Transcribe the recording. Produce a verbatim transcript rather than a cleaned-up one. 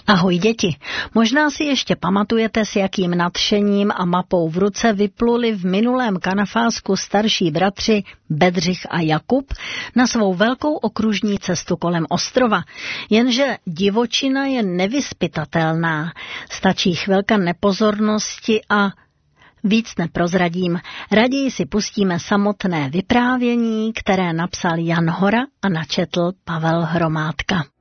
Ahoj děti, možná si ještě pamatujete, s jakým nadšením a mapou v ruce vypluli v minulém kanafásku starší bratři Bedřich a Jakub na svou velkou okružní cestu kolem ostrova. Jenže divočina je nevyzpytatelná, stačí chvilka nepozornosti a víc neprozradím. Raději si pustíme samotné vyprávění, které napsal Jan Hora a načetl Pavel Hromádka.